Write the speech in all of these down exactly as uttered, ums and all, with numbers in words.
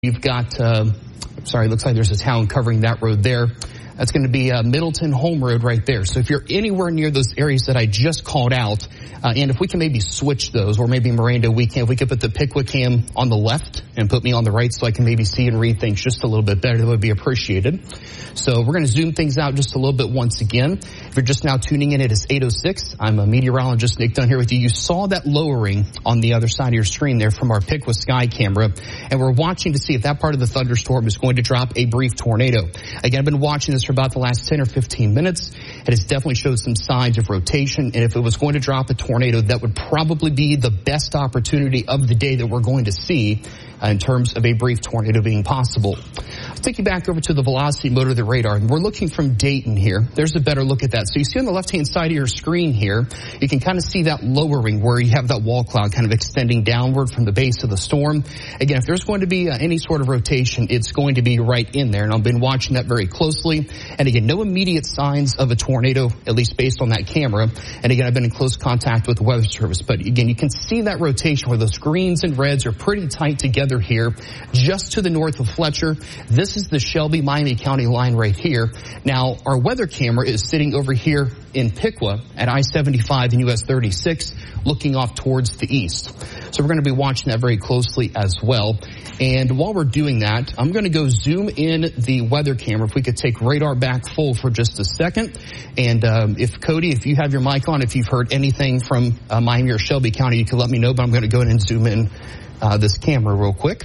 You've got, uh, sorry, it looks like there's a town covering that road there. That's going to be uh, Middleton Home Road right there. So if you're anywhere near those areas that I just called out, uh, and if we can maybe switch those, or maybe Miranda, we can, if we could put the Piqua cam on the left and put me on the right so I can maybe see and read things just a little bit better, that would be appreciated. So we're going to zoom things out just a little bit once again. If you're just now tuning in, it is eight oh six. I'm a meteorologist, Nick Dunn, here with you. You saw that lowering on the other side of your screen there from our Piqua sky camera, and we're watching to see if that part of the thunderstorm is going to drop a brief tornado. Again, I've been watching this for about the last ten or fifteen minutes. It has definitely showed some signs of rotation, and if it was going to drop a tornado, that would probably be the best opportunity of the day that we're going to see uh, in terms of a brief tornado being possible. I'll take you back over to the velocity mode of the radar. We're looking from Dayton here. There's a better look at that. So you see on the left-hand side of your screen here, you can kind of see that lowering where you have that wall cloud kind of extending downward from the base of the storm. Again, if there's going to be uh, any sort of rotation, it's going to be right in there, and I've been watching that very closely. And again, no immediate signs of a tornado, at least based on that camera. And again, I've been in close contact with the Weather Service. But again, you can see that rotation where those greens and reds are pretty tight together here, just to the north of Fletcher. This is the Shelby-Miami County line right here. Now, our weather camera is sitting over here in Piqua at I seventy-five and U S thirty-six, looking off towards the east. So we're going to be watching that very closely as well. And while we're doing that, I'm going to go zoom in the weather camera. If we could take radar back full for just a second. And um, if Cody, if you have your mic on, if you've heard anything from uh, Miami or Shelby County, you can let me know. But I'm going to go ahead and zoom in uh, this camera real quick.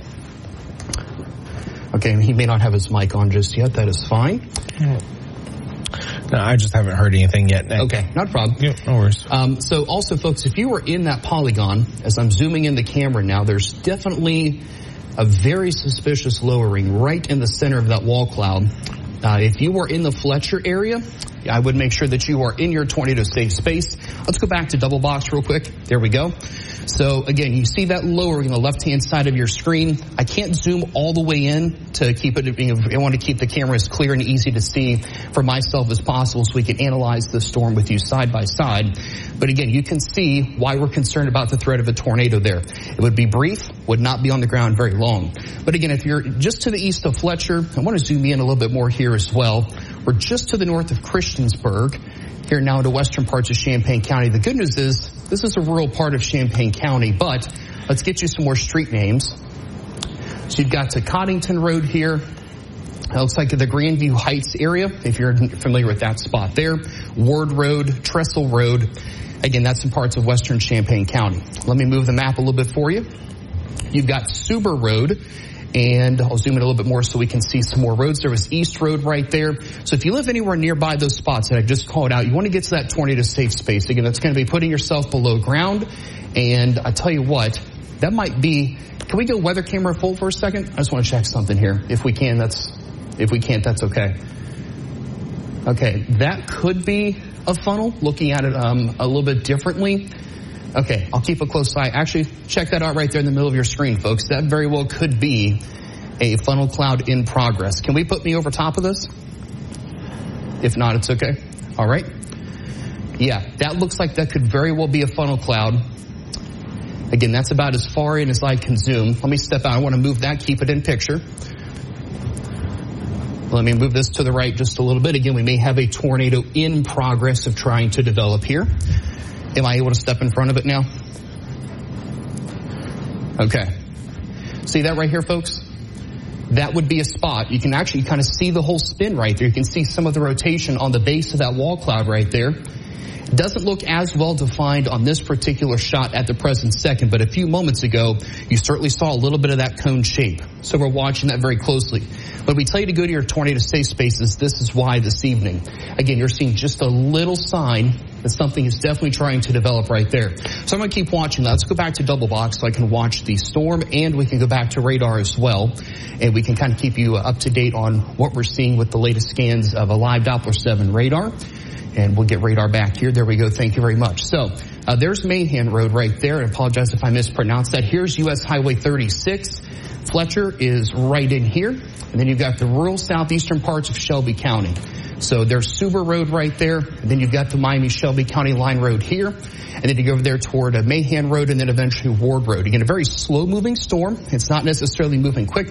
Okay, he may not have his mic on just yet. That is fine. No, I just haven't heard anything yet. Okay, not a problem. Yeah, no worries. Um, so also, folks, if you were in that polygon, as I'm zooming in the camera now, there's definitely a very suspicious lowering right in the center of that wall cloud. Uh, if you were in the Fletcher area, I would make sure that you are in your tornado safe space. Let's go back to double box real quick. There we go. So again, you see that lowering on the left-hand side of your screen. I can't zoom all the way in to keep it, you know, I want to keep the camera as clear and easy to see for myself as possible so we can analyze the storm with you side by side. But again, you can see why we're concerned about the threat of a tornado there. It would be brief, would not be on the ground very long. But again, if you're just to the east of Fletcher, I want to zoom in a little bit more here as well. We're just to the north of Christiansburg, here now into western parts of Champaign County. The good news is this is a rural part of Champaign County, but let's get you some more street names. So you've got to Coddington Road here. It looks like the Grandview Heights area, if you're familiar with that spot there. Ward Road, Trestle Road. Again, that's in parts of western Champaign County. Let me move the map a little bit for you. You've got Suber Road. And I'll zoom in a little bit more so we can see some more roads. There was East Road right there. So if you live anywhere nearby those spots that I just called out, you want to get to that tornado safe space. Again, that's going to be putting yourself below ground. And I tell you what, that might be, can we go weather camera full for a second? I just want to check something here. If we can, that's, if we can't, that's okay. Okay, that could be a funnel, looking at it um, a little bit differently. Okay, I'll keep a close eye. Actually, check that out right there in the middle of your screen, folks. That very well could be a funnel cloud in progress. Can we put me over top of this? If not, it's okay. All right. Yeah, that looks like that could very well be a funnel cloud. Again, that's about as far in as I can zoom. Let me step out. I want to move that, keep it in picture. Let me move this to the right just a little bit. Again, we may have a tornado in progress of trying to develop here. Am I able to step in front of it now? Okay. See that right here, folks? That would be a spot. You can actually kind of see the whole spin right there. You can see some of the rotation on the base of that wall cloud right there. It doesn't look as well defined on this particular shot at the present second, but a few moments ago, you certainly saw a little bit of that cone shape. So we're watching that very closely. When we tell you to go to your tornado safe spaces, this is why this evening. Again, you're seeing just a little sign that something is definitely trying to develop right there. So I'm going to keep watching that. Let's go back to double box so I can watch the storm, and we can go back to radar as well. And we can kind of keep you up to date on what we're seeing with the latest scans of a live Doppler seven radar. And we'll get radar back here. There we go. Thank you very much. So Uh, there's Mahan Road right there. I apologize if I mispronounced that. Here's U S Highway thirty-six. Fletcher is right in here. And then you've got the rural southeastern parts of Shelby County. So there's Suber Road right there. And then you've got the Miami-Shelby County Line Road here. And then you go over there toward uh, Mahan Road and then eventually Ward Road. Again, a very slow-moving storm. It's not necessarily moving quickly.